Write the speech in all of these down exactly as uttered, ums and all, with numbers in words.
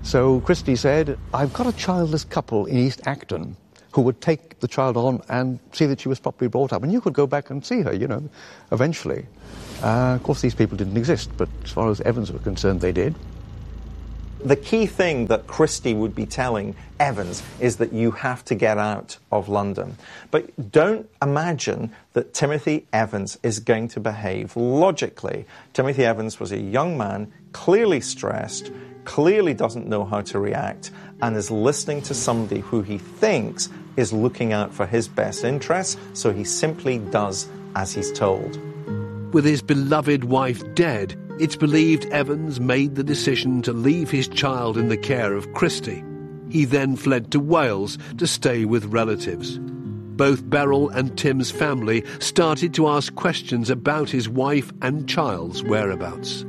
So Christie said, I've got a childless couple in East Acton who would take the child on and see that she was properly brought up. And you could go back and see her, you know, eventually. Uh, of course, these people didn't exist, but as far as Evans were concerned, they did. The key thing that Christie would be telling Evans is that you have to get out of London. But don't imagine that Timothy Evans is going to behave logically. Timothy Evans was a young man, clearly stressed, clearly doesn't know how to react, and is listening to somebody who he thinks is looking out for his best interests, so he simply does as he's told. With his beloved wife dead, it's believed Evans made the decision to leave his child in the care of Christie. He then fled to Wales to stay with relatives. Both Beryl and Tim's family started to ask questions about his wife and child's whereabouts.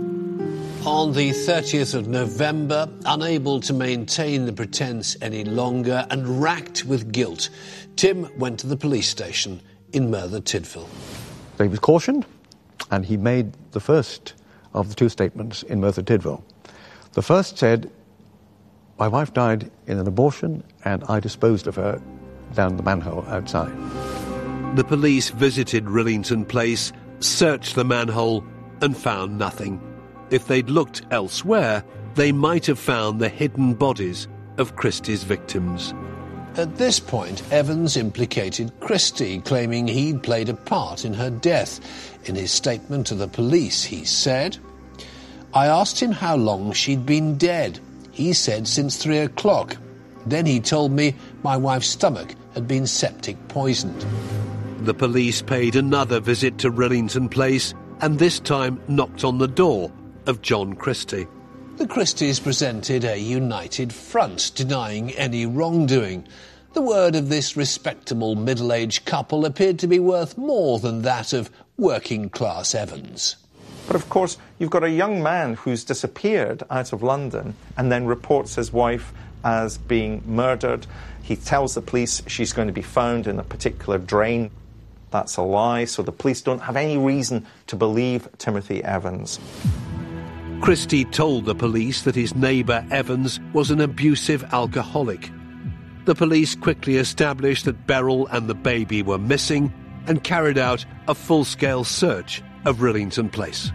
On the thirtieth of November, unable to maintain the pretence any longer and racked with guilt, Tim went to the police station in Merthyr Tydfil. He was cautioned, and he made the first of the two statements in Merthyr Tydfil. The first said, my wife died in an abortion and I disposed of her down the manhole outside. The police visited Rillington Place, searched the manhole and found nothing. If they'd looked elsewhere, they might have found the hidden bodies of Christie's victims. At this point, Evans implicated Christie, claiming he'd played a part in her death. In his statement to the police, he said, I asked him how long she'd been dead. He said since three o'clock. Then he told me my wife's stomach had been septic poisoned. The police paid another visit to Rillington Place and this time knocked on the door of John Christie. The Christies presented a united front, denying any wrongdoing. The word of this respectable middle-aged couple appeared to be worth more than that of working-class Evans. But of course, you've got a young man who's disappeared out of London and then reports his wife as being murdered. He tells the police she's going to be found in a particular drain. That's a lie, so the police don't have any reason to believe Timothy Evans. Christie told the police that his neighbour Evans was an abusive alcoholic. The police quickly established that Beryl and the baby were missing and carried out a full-scale search of Rillington Place.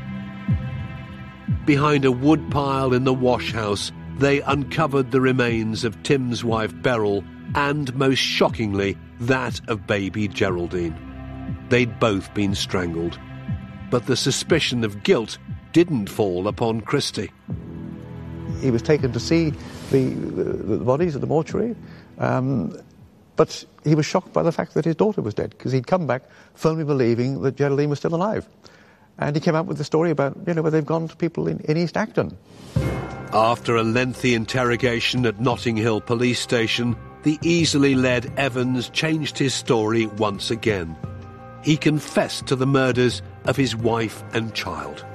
Behind a woodpile in the wash house, they uncovered the remains of Tim's wife Beryl and, most shockingly, that of baby Geraldine. They'd both been strangled. But the suspicion of guilt didn't fall upon Christie. He was taken to see the, the, the bodies at the mortuary, um, but he was shocked by the fact that his daughter was dead, because he'd come back firmly believing that Geraldine was still alive. And he came up with the story about, you know, where they've gone to people in, in East Acton. After a lengthy interrogation at Notting Hill police station, the easily led Evans changed his story once again. He confessed to the murders of his wife and child.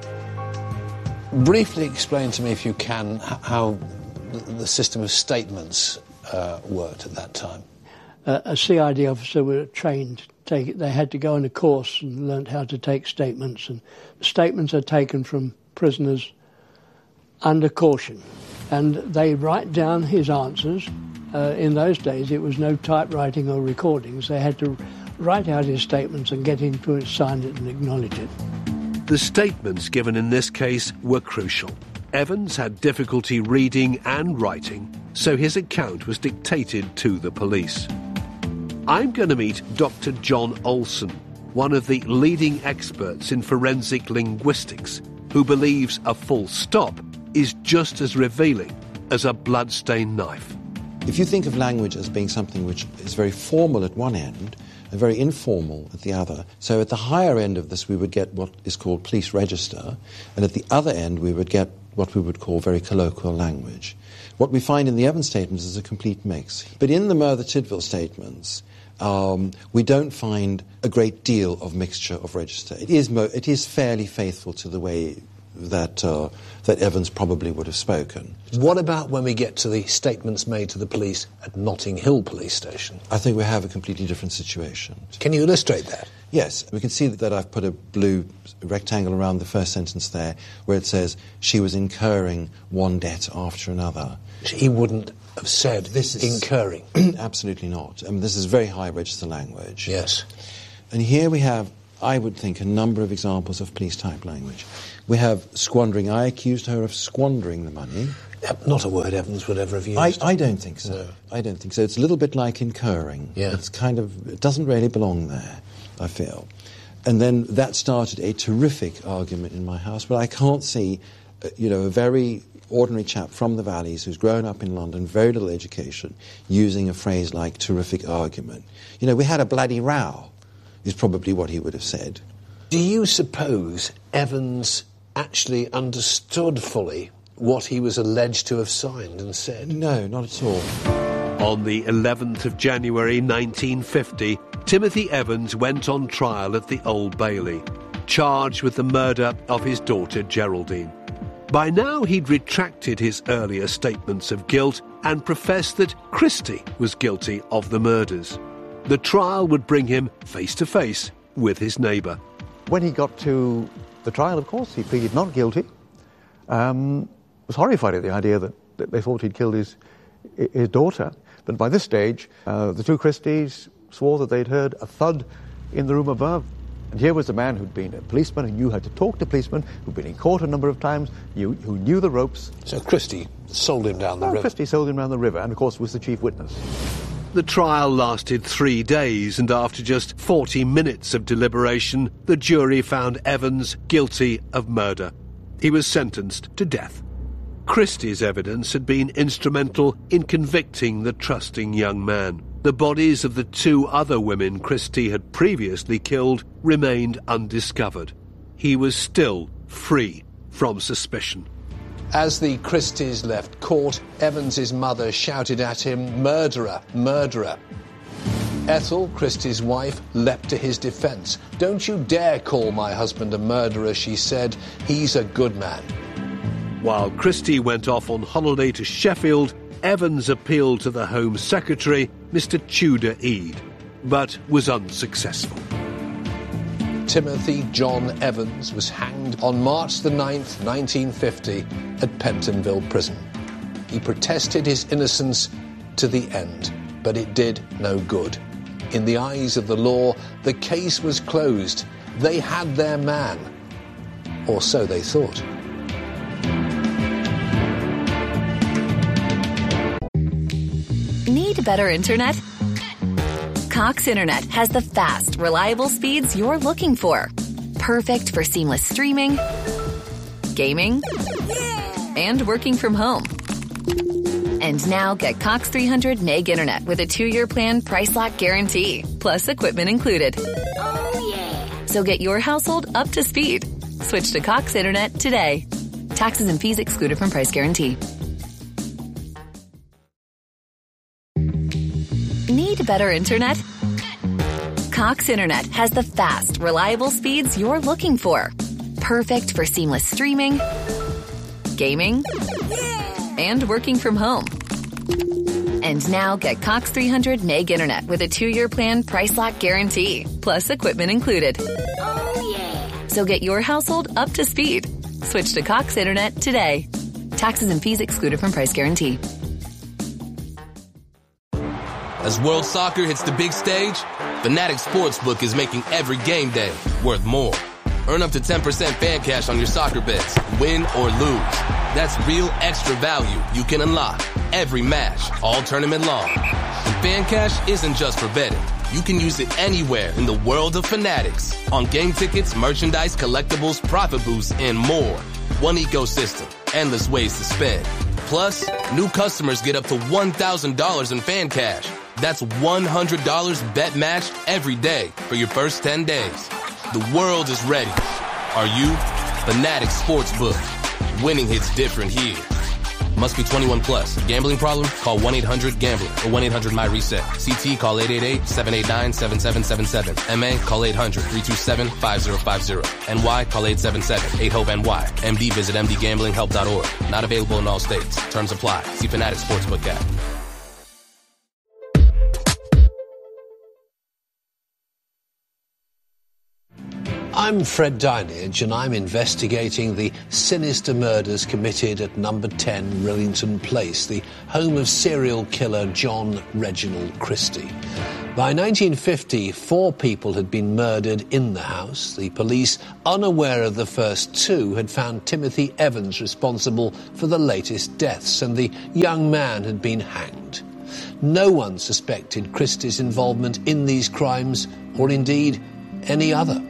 Briefly explain to me, if you can, how the system of statements uh, worked at that time. Uh, a C I D officer were trained. Take it, they had to go on a course and learnt how to take statements. And statements are taken from prisoners under caution. And they write down his answers. Uh, in those days, it was no typewriting or recordings. They had to write out his statements and get him to sign it and acknowledge it. The statements given in this case were crucial. Evans had difficulty reading and writing, so his account was dictated to the police. I'm going to meet Doctor John Olson, one of the leading experts in forensic linguistics, who believes a full stop is just as revealing as a blood-stained knife. If you think of language as being something which is very formal at one end and very informal at the other, so at the higher end of this we would get what is called police register, and at the other end we would get what we would call very colloquial language. What we find in the Evans statements is a complete mix. But in the Merthyr Tydfil statements, um, we don't find a great deal of mixture of register. It is, mo- it is fairly faithful to the way that uh, that Evans probably would have spoken. What about when we get to the statements made to the police at Notting Hill police station? I think we have a completely different situation. Can you illustrate that? Yes, we can see that I've put a blue rectangle around the first sentence there where it says she was incurring one debt after another. He wouldn't have said this is incurring. Absolutely not. I mean, this is very high register language. Yes. And here we have, I would think, a number of examples of police-type language. We have squandering. I accused her of squandering the money. Not a word Evans would ever have used. I, I don't think so. No. I don't think so. It's a little bit like incurring. Yeah. It's kind of, it doesn't really belong there, I feel. And then that started a terrific argument in my house, but I can't see, uh, you know, a very ordinary chap from the valleys who's grown up in London, very little education, using a phrase like terrific argument. You know, we had a bloody row, is probably what he would have said. Do you suppose Evans actually understood fully what he was alleged to have signed and said? No, not at all. On the eleventh of January nineteen fifty, Timothy Evans went on trial at the Old Bailey, charged with the murder of his daughter Geraldine. By now he'd retracted his earlier statements of guilt and professed that Christie was guilty of the murders. The trial would bring him face to face with his neighbour. When he got to the trial, of course, he pleaded not guilty. Um, was horrified at the idea that, that they thought he'd killed his his daughter. But by this stage, uh, the two Christies swore that they'd heard a thud in the room above. And here was a man who'd been a policeman, who knew how to talk to policemen, who'd been in court a number of times, who, who knew the ropes. So Christie sold him down the well, river. Christie sold him down the river, and of course was the chief witness. The trial lasted three days, and after just forty minutes of deliberation, the jury found Evans guilty of murder. He was sentenced to death. Christie's evidence had been instrumental in convicting the trusting young man. The bodies of the two other women Christie had previously killed remained undiscovered. He was still free from suspicion. As the Christies left court, Evans's mother shouted at him, "Murderer, murderer." Ethel, Christie's wife, leapt to his defence. "Don't you dare call my husband a murderer," she said. "He's a good man." While Christie went off on holiday to Sheffield, Evans appealed to the Home Secretary, Mister Tudor Ede, but was unsuccessful. Timothy John Evans was hanged on March the ninth, nineteen fifty, at Pentonville Prison. He protested his innocence to the end, but it did no good. In the eyes of the law, the case was closed. They had their man. Or so they thought. Need better internet? Cox Internet has the fast, reliable speeds you're looking for. Perfect for seamless streaming, gaming, and working from home. And now get Cox three hundred meg internet with a two-year plan price lock guarantee, plus equipment included. Oh, yeah. So get your household up to speed. Switch to Cox Internet today. Taxes and fees excluded from price guarantee. Need better internet? Cox Internet has the fast, reliable speeds you're looking for. Perfect for seamless streaming, gaming, and working from home. And now get Cox three hundred meg internet with a two-year plan price lock guarantee, plus equipment included. Oh, yeah. So get your household up to speed. Switch to Cox Internet today. Taxes and fees excluded from price guarantee. As World Soccer hits the big stage, Fanatics Sportsbook is making every game day worth more. Earn up to ten percent fan cash on your soccer bets, win or lose. That's real extra value you can unlock every match, all tournament long. And fan cash isn't just for betting. You can use it anywhere in the world of Fanatics. On game tickets, merchandise, collectibles, profit boosts, and more. One ecosystem, endless ways to spend. Plus, new customers get up to one thousand dollars in fan cash. That's one hundred dollars bet matched every day for your first ten days. The world is ready. Are you? Fanatics Sportsbook. Winning hits different here. Must be twenty-one plus. Gambling problem? Call one eight hundred gambler or one eight hundred my reset. C T call eight eight eight, seven eight nine, seven seven seven seven. M A call eight hundred, three two seven, five zero five zero. N Y call eight seven seven, eight hope N Y. M D visit m d gambling help dot org. Not available in all states. Terms apply. See Fanatics Sportsbook app. I'm Fred Dinage, and I'm investigating the sinister murders committed at number ten Rillington Place, the home of serial killer John Reginald Christie. By nineteen fifty, four people had been murdered in the house. The police, unaware of the first two, had found Timothy Evans responsible for the latest deaths, and the young man had been hanged. No one suspected Christie's involvement in these crimes, or indeed any other.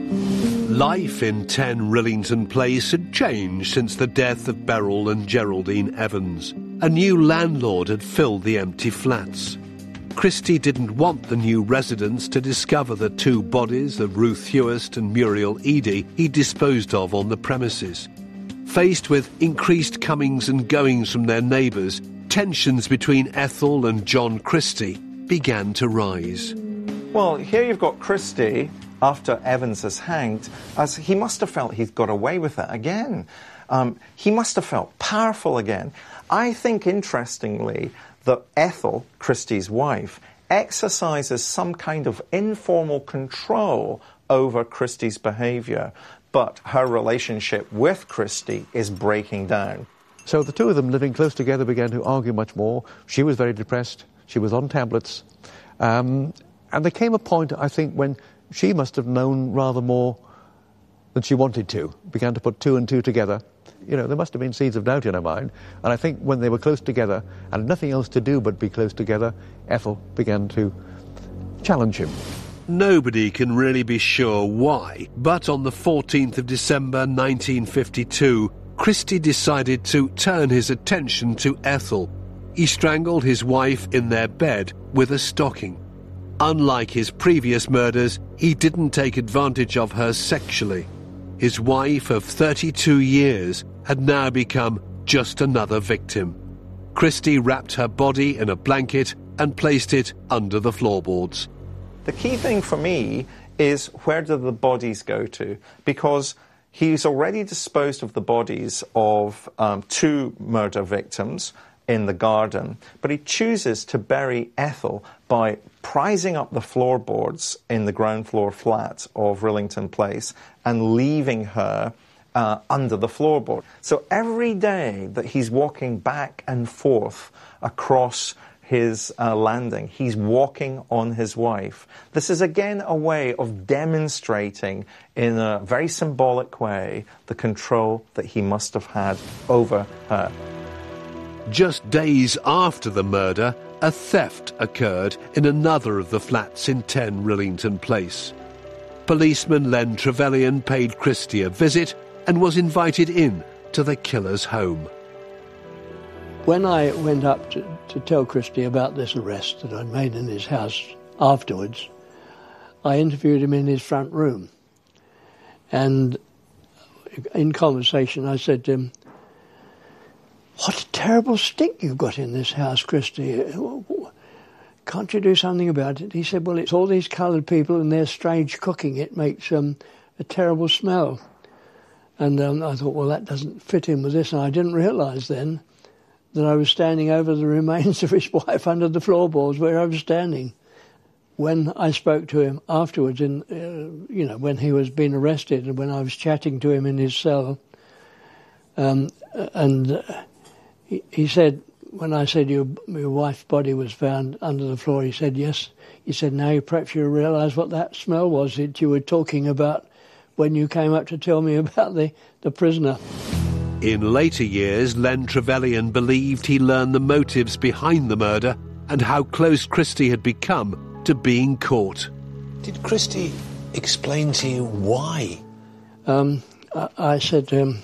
Life in ten Rillington Place had changed since the death of Beryl and Geraldine Evans. A new landlord had filled the empty flats. Christie didn't want the new residents to discover the two bodies of Ruth Hewist and Muriel Eady he disposed of on the premises. Faced with increased comings and goings from their neighbours, tensions between Ethel and John Christie began to rise. Well, here you've got Christie, after Evans is hanged, as he must have felt he'd got away with it again. Um, he must have felt powerful again. I think, interestingly, that Ethel, Christie's wife, exercises some kind of informal control over Christie's behaviour, but her relationship with Christie is breaking down. So the two of them, living close together, began to argue much more. She was very depressed. She was on tablets. Um, and there came a point, I think, when she must have known rather more than she wanted to, began to put two and two together. You know, there must have been seeds of doubt in her mind. And I think when they were close together and nothing else to do but be close together, Ethel began to challenge him. Nobody can really be sure why, but on the fourteenth of December nineteen fifty-two, Christie decided to turn his attention to Ethel. He strangled his wife in their bed with a stocking. Unlike his previous murders, he didn't take advantage of her sexually. His wife of thirty-two years had now become just another victim. Christie wrapped her body in a blanket and placed it under the floorboards. The key thing for me is, where do the bodies go to? Because he's already disposed of the bodies of um, two murder victims in the garden, but he chooses to bury Ethel by prizing up the floorboards in the ground floor flat of Rillington Place and leaving her uh, under the floorboard. So every day that he's walking back and forth across his uh, landing, he's walking on his wife. This is again a way of demonstrating in a very symbolic way the control that he must have had over her. Just days after the murder, a theft occurred in another of the flats in ten Rillington Place. Policeman Len Trevelyan paid Christie a visit and was invited in to the killer's home. When I went up to, to tell Christie about this arrest that I'd made in his house afterwards, I interviewed him in his front room. And in conversation, I said to him, "What a terrible stink you've got in this house, Christie. Can't you do something about it?" He said, "Well, it's all these coloured people and their strange cooking. It makes um, a terrible smell." And um, I thought, well, that doesn't fit in with this. And I didn't realise then that I was standing over the remains of his wife under the floorboards where I was standing. When I spoke to him afterwards, in, uh, you know, when he was being arrested and when I was chatting to him in his cell, um, and uh, he, he said, when I said your, your wife's body was found under the floor, he said, yes. He said, now perhaps you realise what that smell was that you were talking about when you came up to tell me about the, the prisoner. In later years, Len Trevelyan believed he learned the motives behind the murder and how close Christie had become to being caught. Did Christie explain to you why? Um, I, I said to him,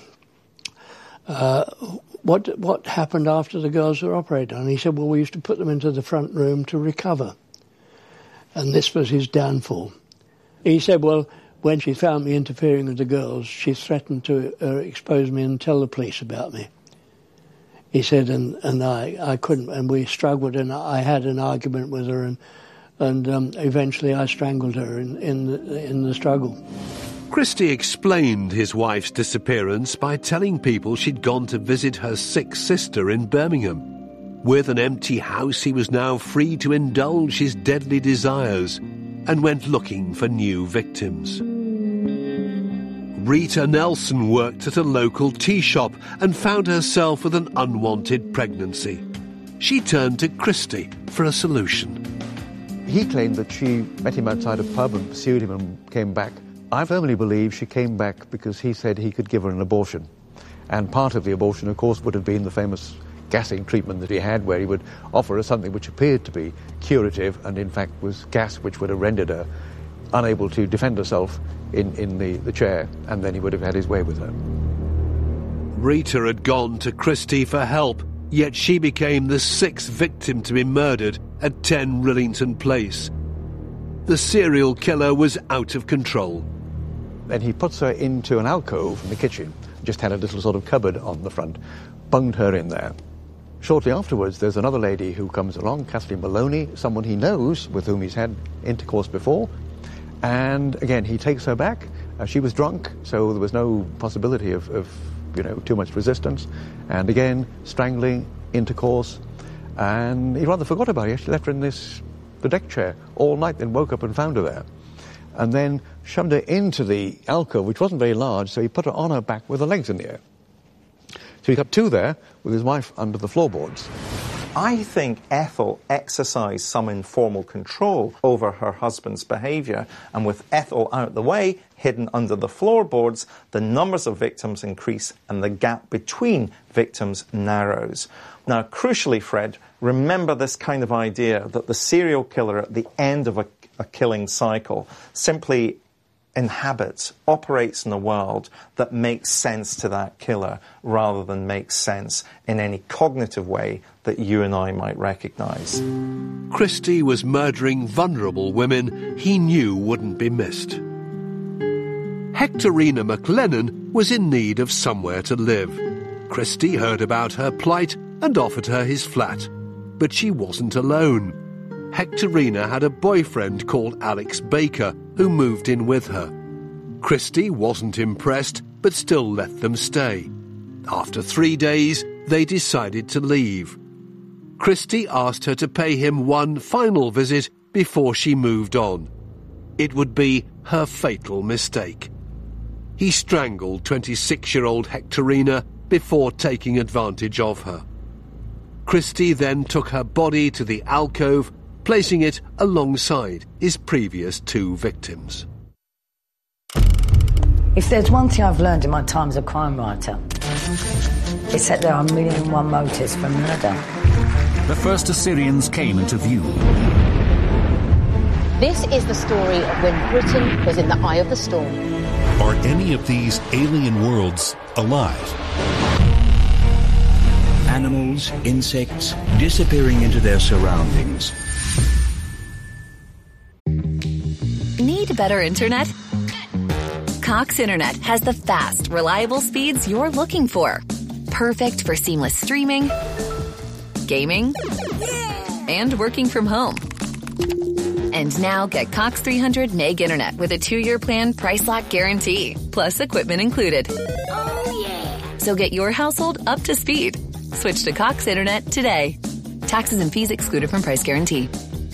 uh, what, what happened after the girls were operated on? He said, well, we used to put them into the front room to recover. And this was his downfall. He said, well, when she found me interfering with the girls, she threatened to uh, expose me and tell the police about me. He said, and, and I, I couldn't, and we struggled, and I had an argument with her, and, and um, eventually I strangled her in, in, the, in the struggle. Christie explained his wife's disappearance by telling people she'd gone to visit her sick sister in Birmingham. With an empty house, he was now free to indulge his deadly desires and went looking for new victims. Rita Nelson worked at a local tea shop and found herself with an unwanted pregnancy. She turned to Christy for a solution. He claimed that she met him outside a pub and pursued him and came back. I firmly believe she came back because he said he could give her an abortion. And part of the abortion, of course, would have been the famous gassing treatment that he had, where he would offer her something which appeared to be curative and in fact was gas which would have rendered her unable to defend herself in, in the, the chair, and then he would have had his way with her. Rita had gone to Christy for help, yet she became the sixth victim to be murdered at ten Rillington Place. The serial killer was out of control. Then he puts her into an alcove in the kitchen, just had a little sort of cupboard on the front, bunged her in there. Shortly afterwards, there's another lady who comes along, Kathleen Maloney, someone he knows, with whom he's had intercourse before. And again, he takes her back. Uh, she was drunk, so there was no possibility of, of, you know, too much resistance. And again, strangling, intercourse. And he rather forgot about it. He actually left her in this, the deck chair all night, then woke up and found her there. And then shoved her into the alcove, which wasn't very large, so he put her on her back with her legs in the air. So he got two there, with his wife under the floorboards. I think Ethel exercised some informal control over her husband's behaviour, and with Ethel out the way, hidden under the floorboards, the numbers of victims increase and the gap between victims narrows. Now, crucially, Fred, remember this kind of idea that the serial killer at the end of a, a killing cycle simply inhabits, operates in a world that makes sense to that killer rather than makes sense in any cognitive way that you and I might recognise. Christy was murdering vulnerable women he knew wouldn't be missed. Hectorina McLennan was in need of somewhere to live. Christy heard about her plight and offered her his flat. But she wasn't alone. Hectorina had a boyfriend called Alex Baker who moved in with her. Christy wasn't impressed, but still let them stay. After three days, they decided to leave. Christy asked her to pay him one final visit before she moved on. It would be her fatal mistake. He strangled twenty-six-year-old Hectorina before taking advantage of her. Christy then took her body to the alcove, placing it alongside his previous two victims. If there's one thing I've learned in my time as a crime writer, it's that there are a million and one motives for murder. The first Assyrians came into view. This is the story of when Britain was in the eye of the storm. Are any of these alien worlds alive? Animals, insects, disappearing into their surroundings. Need better internet? Cox Internet has the fast, reliable speeds you're looking for. Perfect for seamless streaming, gaming, and working from home. And now get Cox three hundred meg internet with a two-year plan price lock guarantee, plus equipment included. Oh, yeah. So get your household up to speed. Switch to Cox Internet today. Taxes and fees excluded from price guarantee.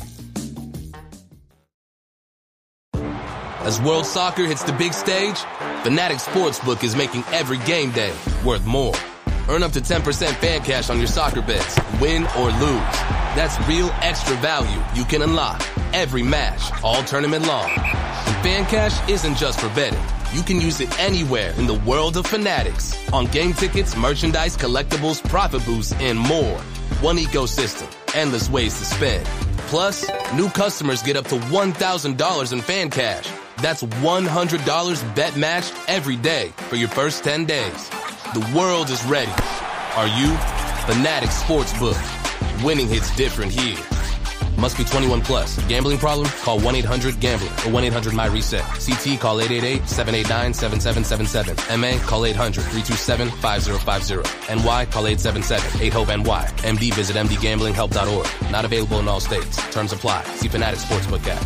As World Soccer hits the big stage, Fanatics Sportsbook is making every game day worth more. Earn up to ten percent fan cash on your soccer bets, win or lose. That's real extra value you can unlock every match, all tournament long. And fan cash isn't just for betting. You can use it anywhere in the world of Fanatics. On game tickets, merchandise, collectibles, profit boosts, and more. One ecosystem, endless ways to spend. Plus, new customers get up to one thousand dollars in fan cash. That's one hundred dollars bet match every day for your first ten days. The world is ready. Are you? Fanatics Sportsbook. Winning hits different here. Must be twenty-one plus. Gambling problem? Call one eight hundred gambler or one eight hundred my reset. C T call eight eight eight, seven eight nine, seven seven seven seven. M A call eight hundred, three two seven, five zero five zero. N Y call eight seven seven, eight hope N Y. M D visit m d gambling help dot org. Not available in all states. Terms apply. See Fanatics Sportsbook app.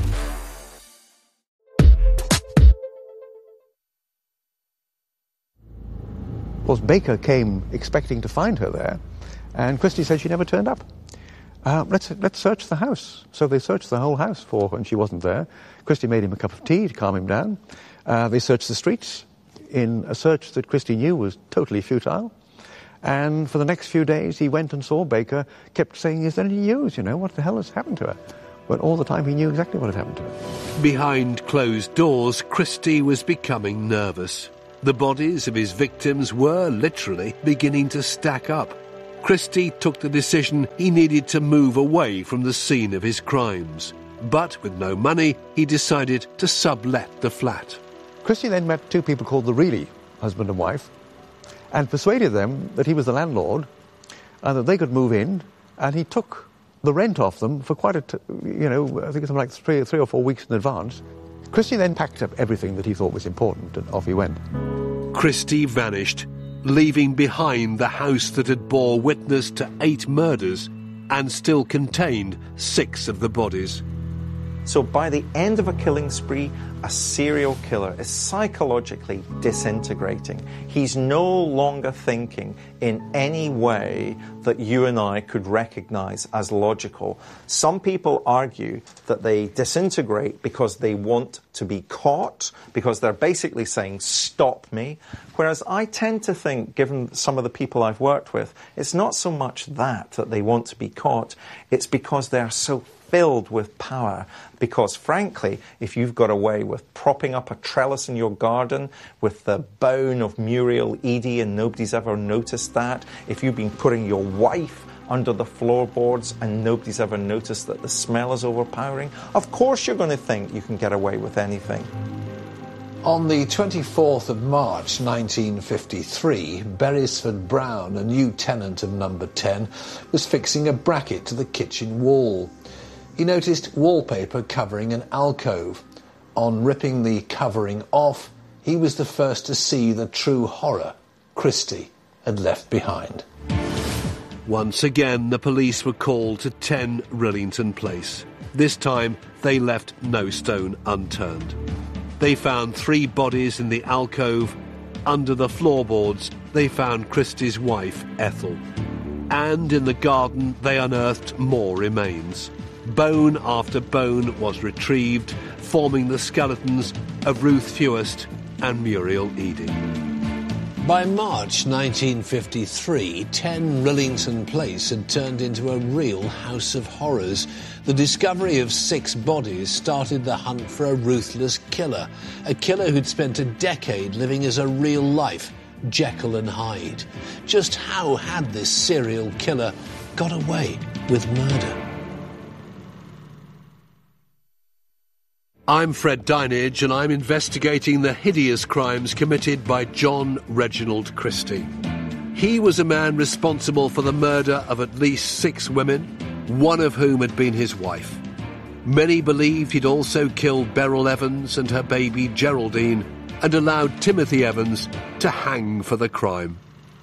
Well, Baker came expecting to find her there, and Christy said she never turned up. Uh, let's let's search the house. So they searched the whole house for her, and she wasn't there. Christy made him a cup of tea to calm him down. Uh, they searched the streets. in a search that Christie knew was totally futile. And for the next few days, he went and saw Baker, kept saying, is there any news, you know, what the hell has happened to her? But all the time he knew exactly what had happened to her. Behind closed doors, Christie was becoming nervous. The bodies of his victims were, literally, beginning to stack up. Christie took the decision he needed to move away from the scene of his crimes. But with no money, he decided to sublet the flat. Christie then met two people called the Reilly, husband and wife, and persuaded them that he was the landlord and that they could move in, and he took the rent off them for quite a, t- you know, I think it's like three, three or four weeks in advance. Christie then packed up everything that he thought was important, and off he went. Christie vanished, leaving behind the house that had bore witness to eight murders and still contained six of the bodies. So by the end of a killing spree, a serial killer is psychologically disintegrating. He's no longer thinking in any way that you and I could recognize as logical. Some people argue that they disintegrate because they want to be caught, because they're basically saying, stop me. Whereas I tend to think, given some of the people I've worked with, it's not so much that, that they want to be caught, it's because they're so filled with power. Because frankly, if you've got away with propping up a trellis in your garden with the bone of Muriel Eady and nobody's ever noticed that, if you've been putting your wife under the floorboards and nobody's ever noticed that the smell is overpowering, of course you're going to think you can get away with anything. On the twenty-fourth of March nineteen fifty-three, Beresford Brown, a new tenant of number ten, was fixing a bracket to the kitchen wall. He noticed wallpaper covering an alcove. On ripping the covering off, he was the first to see the true horror Christie had left behind. Once again, the police were called to ten Rillington Place. This time, they left no stone unturned. They found three bodies in the alcove. Under the floorboards, they found Christie's wife, Ethel. And in the garden, they unearthed more remains. Bone after bone was retrieved, forming the skeletons of Ruth Fewest and Muriel Eady. By March nineteen fifty-three, ten Rillington Place had turned into a real house of horrors. The discovery of six bodies started the hunt for a ruthless killer, a killer who'd spent a decade living as a real-life Jekyll and Hyde. Just how had this serial killer got away with murder? I'm Fred Dinage, and I'm investigating the hideous crimes committed by John Reginald Christie. He was a man responsible for the murder of at least six women, one of whom had been his wife. Many believed he'd also killed Beryl Evans and her baby Geraldine, and allowed Timothy Evans to hang for the crime.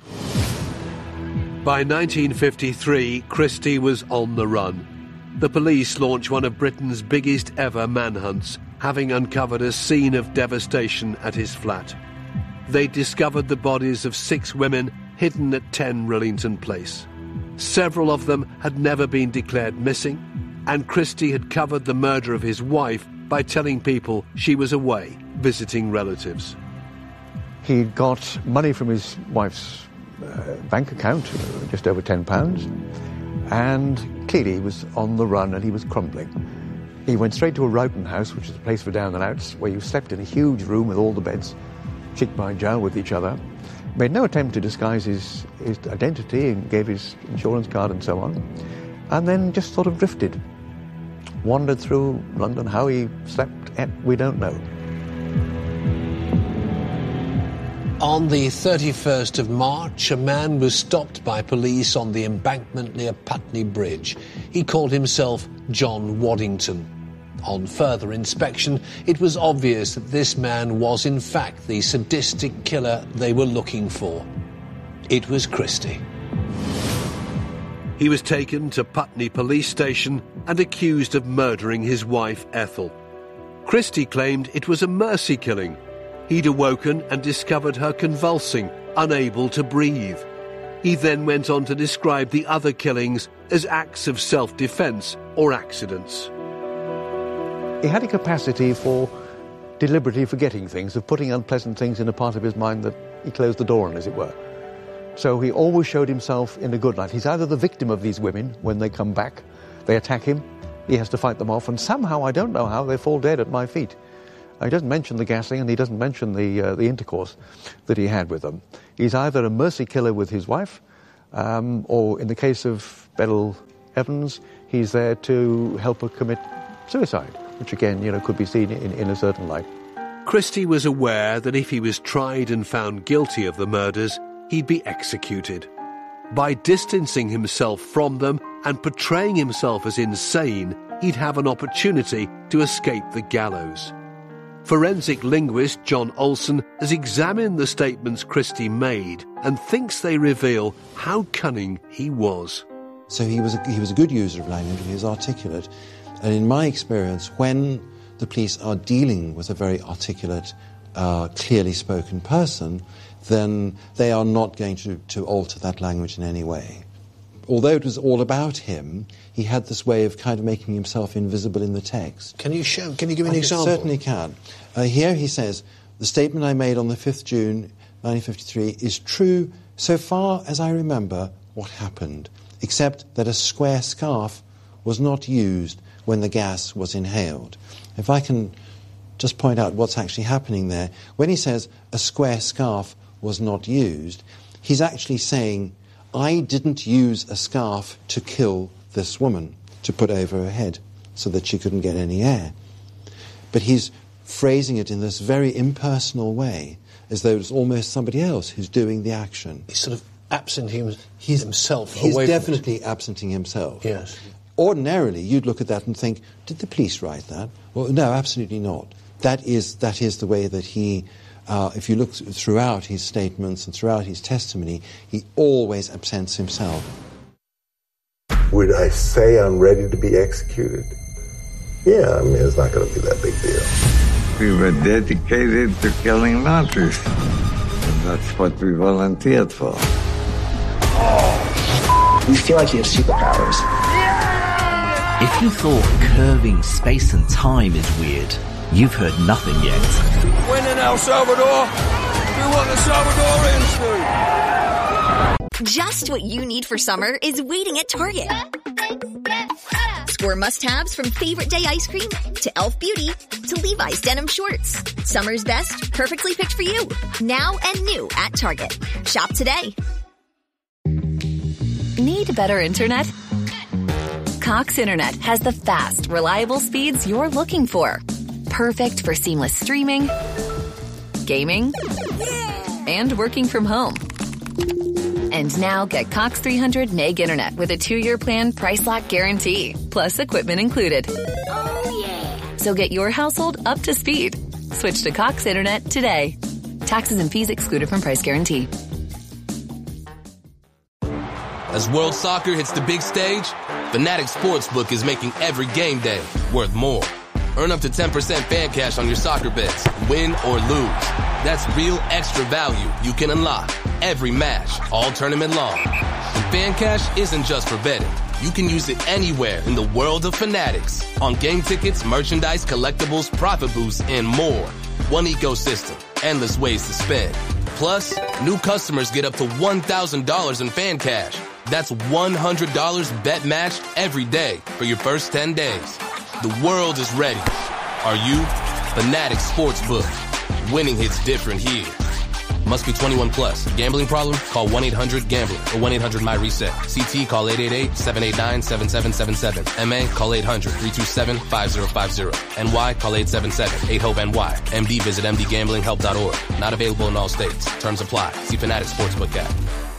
By nineteen fifty-three, Christie was on the run. The police launched one of Britain's biggest ever manhunts, having uncovered a scene of devastation at his flat. They discovered the bodies of six women hidden at ten Rillington Place. Several of them had never been declared missing, and Christie had covered the murder of his wife by telling people she was away visiting relatives. He got money from his wife's uh, bank account, just over ten pounds, and clearly he was on the run and he was crumbling. He went straight to a Rowton House, which is a place for down and outs, where you slept in a huge room with all the beds, cheek by jowl with each other. Made no attempt to disguise his, his identity and gave his insurance card and so on, and then just sort of drifted. Wandered through London. How he slept, we don't know. On the thirty-first of March, a man was stopped by police on the embankment near Putney Bridge. He called himself John Waddington. On further inspection, it was obvious that this man was in fact the sadistic killer they were looking for. It was Christie. He was taken to Putney Police Station and accused of murdering his wife, Ethel. Christie claimed it was a mercy killing. He'd awoken and discovered her convulsing, unable to breathe. He then went on to describe the other killings as acts of self-defence or accidents. He had a capacity for deliberately forgetting things, of putting unpleasant things in a part of his mind that he closed the door on, as it were. So he always showed himself in a good light. He's either the victim of these women when they come back, they attack him, he has to fight them off, and somehow, I don't know how, they fall dead at my feet. He doesn't mention the gassing, and he doesn't mention the, uh, the intercourse that he had with them. He's either a mercy killer with his wife, um, or in the case of Beryl Evans, he's there to help her commit suicide, which again, you know, could be seen in, in a certain light. Christie was aware that if he was tried and found guilty of the murders, he'd be executed. By distancing himself from them and portraying himself as insane, he'd have an opportunity to escape the gallows. Forensic linguist John Olson has examined the statements Christie made and thinks they reveal how cunning he was. So he was a, he was a good user of language, he was articulate, and in my experience, when the police are dealing with a very articulate, uh, clearly spoken person, then they are not going to, to alter that language in any way. Although it was all about him, he had this way of kind of making himself invisible in the text. Can you show? Can you give me an I example? Certainly can. Uh, here he says, the statement I made on the fifth of June nineteen fifty-three is true so far as I remember what happened, except that a square scarf was not used when the gas was inhaled. If I can just point out what's actually happening there, when he says a square scarf was not used, he's actually saying, I didn't use a scarf to kill this woman, to put over her head so that she couldn't get any air. But he's phrasing it in this very impersonal way, as though it's almost somebody else who's doing the action. He's sort of absenting he's, himself He's away definitely from it. absenting himself. Yes. Ordinarily, you'd look at that and think, did the police write that? Well, no, absolutely not. That is, that is the way that he... Uh, if you look th- throughout his statements and throughout his testimony, he always absents himself. Would I say I'm ready to be executed? Yeah, I mean, it's not going to be that big deal. We were dedicated to killing Nazis. And that's what we volunteered for. Oh, you feel like you have superpowers. Yeah! If you thought curving space and time is weird, you've heard nothing yet. When in El Salvador, do what the Salvadorians do. Just what you need for summer is waiting at Target. Score must-haves from favorite day ice cream to e l f Beauty to Levi's denim shorts. Summer's best, perfectly picked for you. Now and new at Target. Shop today. Need better internet? Cox Internet has the fast, reliable speeds you're looking for. Perfect for seamless streaming, gaming, and working from home. And now get Cox three hundred meg internet with a two-year plan price lock guarantee, plus equipment included. Oh, yeah. So get your household up to speed. Switch to Cox Internet today. Taxes and fees excluded from price guarantee. As World Soccer hits the big stage, Fanatics Sportsbook is making every game day worth more. Earn up to ten percent fan cash on your soccer bets, win or lose. That's real extra value you can unlock every match, all tournament long. And fan cash isn't just for betting. You can use it anywhere in the world of Fanatics. On game tickets, merchandise, collectibles, profit boosts, and more. One ecosystem, endless ways to spend. Plus, new customers get up to one thousand dollars in fan cash. That's one hundred dollars bet matched every day for your first ten days. The world is ready. Are you? Fanatics Sportsbook. Winning hits different here. Must be twenty-one plus. Gambling problem? Call one eight hundred gambler or one eight hundred my reset. C T call eight eight eight, seven eight nine, seven seven seven seven. M A call eight hundred, three two seven, five zero five zero. N Y call eight seven seven, eight hope N Y. M D visit m d gambling help dot org. Not available in all states. Terms apply. See Fanatics Sportsbook app.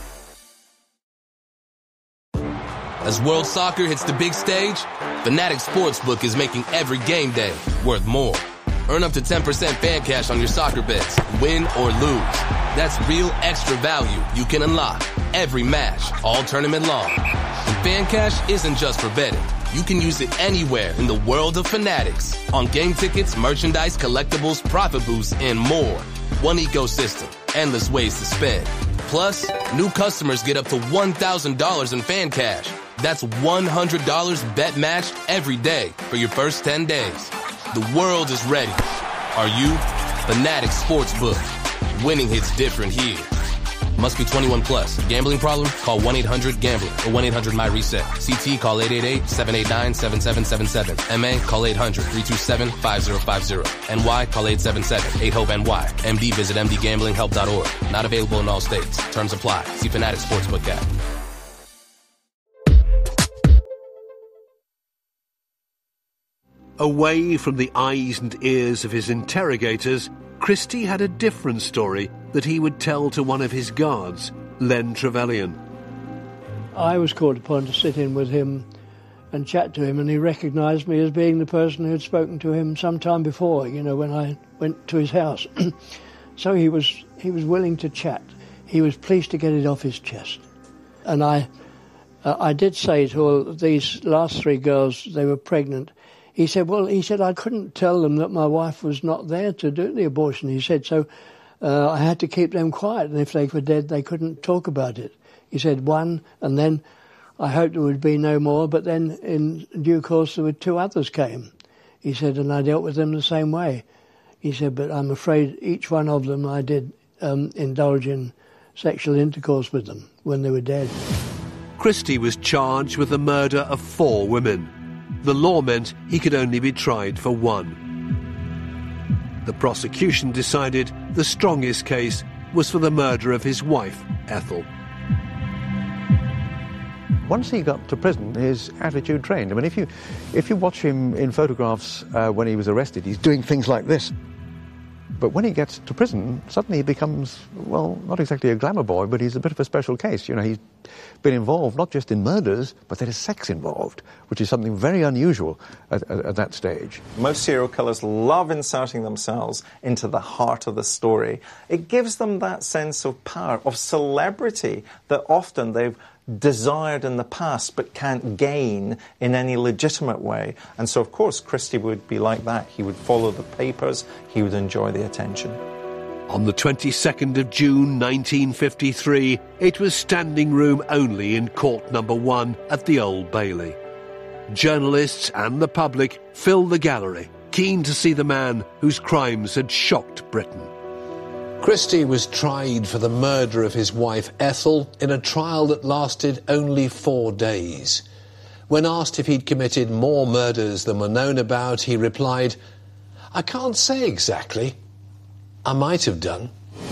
As World Soccer hits the big stage, Fanatics Sportsbook is making every game day worth more. Earn up to ten percent fan cash on your soccer bets, win or lose. That's real extra value you can unlock every match, all tournament long. And fan cash isn't just for betting. You can use it anywhere in the world of Fanatics. On game tickets, merchandise, collectibles, profit boosts, and more. One ecosystem, endless ways to spend. Plus, new customers get up to one thousand dollars in fan cash. That's one hundred dollars bet matched every day for your first ten days. The world is ready. Are you? Fanatics Sportsbook. Winning hits different here. Must be twenty-one plus. Gambling problem? Call one eight hundred gambler or one eight hundred my reset. C T, call eight eight eight, seven eight nine, seven seven seven seven. M A, call eight hundred, three two seven, five zero five zero. N Y, call eight seven seven, eight hope N Y. M D, visit m d gambling help dot org. Not available in all states. Terms apply. See Fanatics Sportsbook app. Away from the eyes and ears of his interrogators, Christie had a different story that he would tell to one of his guards, Len Trevelyan. I was called upon to sit in with him and chat to him, and he recognised me as being the person who had spoken to him some time before, you know, when I went to his house. So he was he was willing to chat. He was pleased to get it off his chest. And I, uh, I did say to all these last three girls, they were pregnant. He said, well, he said, I couldn't tell them that my wife was not there to do the abortion. He said, so uh, I had to keep them quiet, and if they were dead, they couldn't talk about it. He said one, and then I hoped there would be no more, but then in due course there were two others came. He said, and I dealt with them the same way. He said, but I'm afraid each one of them I did um, indulge in sexual intercourse with them when they were dead. Christie was charged with the murder of four women. The law meant he could only be tried for one. The prosecution decided the strongest case was for the murder of his wife, Ethel. Once he got to prison, his attitude changed. I mean, if you, if you watch him in photographs uh, when he was arrested, he's doing things like this. But when he gets to prison, suddenly he becomes, well, not exactly a glamour boy, but he's a bit of a special case. You know, he's been involved not just in murders, but there is sex involved, which is something very unusual at, at, at that stage. Most serial killers love inserting themselves into the heart of the story. It gives them that sense of power, of celebrity that often they've desired in the past but can't gain in any legitimate way. And so, of course, Christie would be like that. He would follow the papers. He would enjoy the attention. On the twenty-second of June nineteen fifty-three, it was standing room only in court number one at the Old Bailey. Journalists and the public filled the gallery, keen to see the man whose crimes had shocked Britain. Christie was tried for the murder of his wife Ethel in a trial that lasted only four days. When asked if he'd committed more murders than were known about, he replied, "I can't say exactly. I might have done."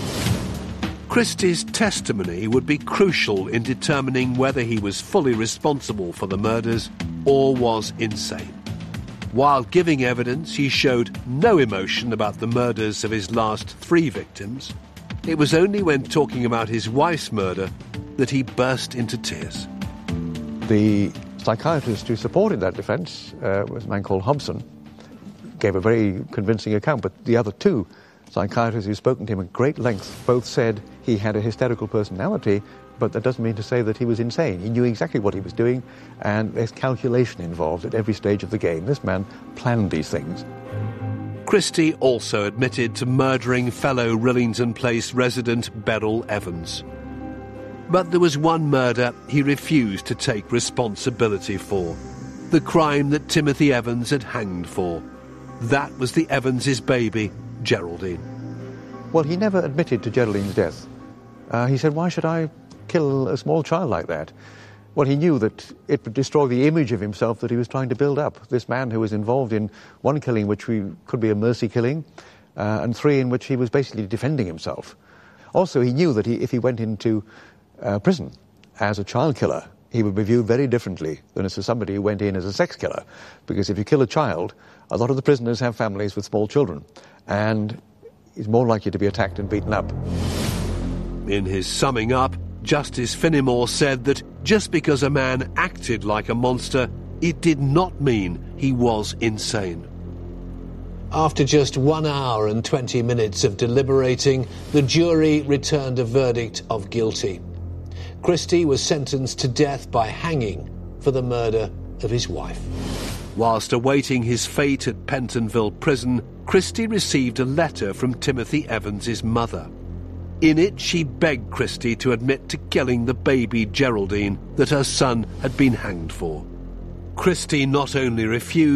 Christie's testimony would be crucial in determining whether he was fully responsible for the murders or was insane. While giving evidence, he showed no emotion about the murders of his last three victims. It was only when talking about his wife's murder that he burst into tears. The psychiatrist who supported that defence uh, was a man called Hobson, gave a very convincing account, but the other two psychiatrists who've spoken to him at great length both said he had a hysterical personality, but that doesn't mean to say that he was insane. He knew exactly what he was doing, and there's calculation involved at every stage of the game. This man planned these things. Christie also admitted to murdering fellow Rillington Place resident Beryl Evans. But there was one murder he refused to take responsibility for, the crime that Timothy Evans had hanged for. That was the Evans' baby, Geraldine. Well, he never admitted to Geraldine's death. Uh, he said, why should I kill a small child like that? Well, he knew that it would destroy the image of himself that he was trying to build up. This man who was involved in one killing, which we, could be a mercy killing, uh, and three in which he was basically defending himself. Also, he knew that he, if he went into uh, prison as a child killer, he would be viewed very differently than as somebody who went in as a sex killer. Because if you kill a child, a lot of the prisoners have families with small children, and he's more likely to be attacked and beaten up. In his summing up, Justice Finnemore said that just because a man acted like a monster, it did not mean he was insane. After just one hour and twenty minutes of deliberating, the jury returned a verdict of guilty. Christie was sentenced to death by hanging for the murder of his wife. Whilst awaiting his fate at Pentonville Prison, Christie received a letter from Timothy Evans' mother. In it, she begged Christie to admit to killing the baby Geraldine that her son had been hanged for. Christie not only refused,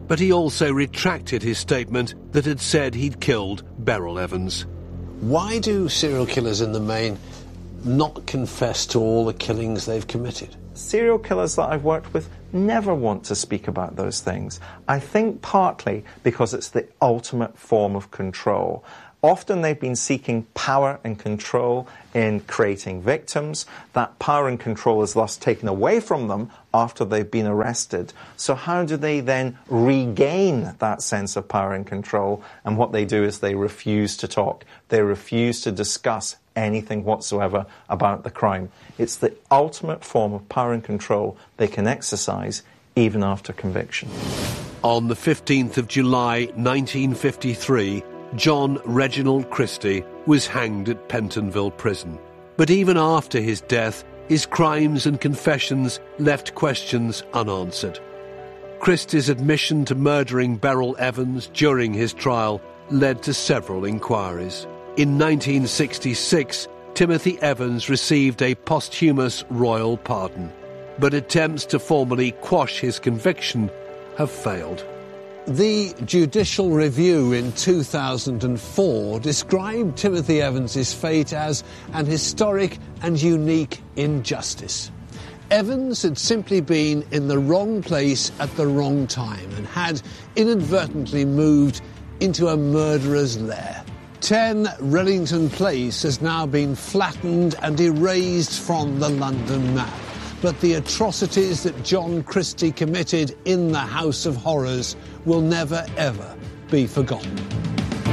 but he also retracted his statement that had said he'd killed Beryl Evans. Why do serial killers in the main not confess to all the killings they've committed? Serial killers that I've worked with never want to speak about those things. I think partly because it's the ultimate form of control. Often they've been seeking power and control in creating victims. That power and control is thus taken away from them after they've been arrested. So how do they then regain that sense of power and control? And what they do is they refuse to talk. They refuse to discuss anything whatsoever about the crime. It's the ultimate form of power and control they can exercise even after conviction. On the fifteenth of July nineteen fifty-three, John Reginald Christie was hanged at Pentonville Prison. But even after his death, his crimes and confessions left questions unanswered. Christie's admission to murdering Beryl Evans during his trial led to several inquiries. In nineteen sixty-six, Timothy Evans received a posthumous royal pardon, but attempts to formally quash his conviction have failed. The Judicial Review in two thousand four described Timothy Evans' fate as an historic and unique injustice. Evans had simply been in the wrong place at the wrong time and had inadvertently moved into a murderer's lair. ten Rillington Place has now been flattened and erased from the London map. But the atrocities that John Christie committed in the House of Horrors will never, ever be forgotten.